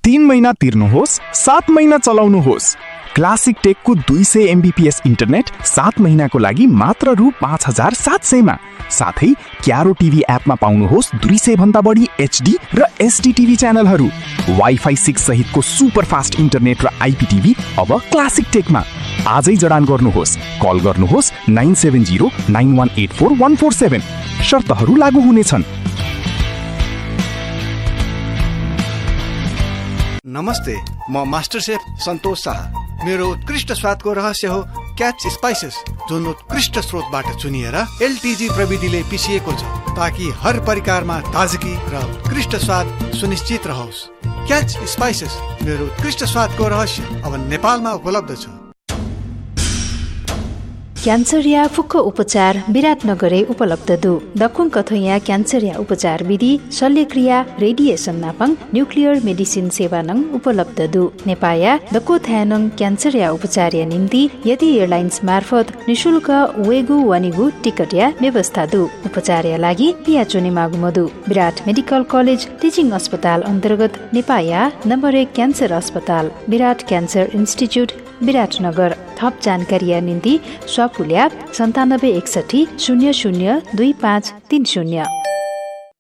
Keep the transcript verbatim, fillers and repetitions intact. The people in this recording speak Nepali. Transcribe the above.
तीन महिना तिर्नुहोस्, सात महिना चलाउनुहोस्। क्लासिक टेकको दुई सय एमबीपीएस इन्टरनेट सात महिनाको लागि मात्र रु पाँच हजार सात सयमा। साथै क्यारो टिभी एपमा पाउनुहोस् दुई सय भन्दा बढी एचडी र एसडी टिभी च्यानलहरू। वाइफाई सिक्स सहितको सुपर फास्ट इन्टरनेट र आइपीटिभी अब क्लासिक टेकमा। आजै जडान गर्नुहोस्। कल गर्नुहोस् nine seven zero nine one eight four one four seven. शर्तहरू लागू हुनेछन्। नमस्ते, म मास्टर शेफ सन्तोष शाह। मेरो उत्कृष्ट स्वादको रहस्य हो क्याच स्पाइसेस, जुन उत्कृष्ट स्रोतबाट चुनिएर एलटीजी प्रविधिले पिसिएको छ, ताकि हर परिकारमा ताजगी र उत्कृष्ट स्वाद सुनिश्चित रहोस्। क्याच स्पाइसेस, मेरो उत्कृष्ट स्वादको रहस्य, अब नेपालमा उपलब्ध छ। क्यान्सर या फुक्क उपचार विराटनगरै उपलब्ध दु। दकुङ कथोया क्यान्सर या उपचार विधि शल्यक्रिया रेडिएसन नापङ न्युक्लियर मेडिसिन सेवा नङ उपलब्ध दु। नेपाया दको थायनङ क्यान्सर या उपचार या निम्ति यदि एयरलाइन्स मार्फत निशुल्क वेगु वनिगु टिकट या व्यवस्था दु। उपचार या लागि पिया चुने मागु मधु विराट मेडिकल कलेज टिचिङ अस्पताल अन्तर्गत नेपाया नम्बर एक क्यान्सर अस्पताल विराट क्यान्सर इन्स्टिच्युट विराटनगर। थप जानकारी निम्ति स्वापुल्या सन्तानब्बे एकसठी शून्य शून्य दुई पाँच तीन शून्य।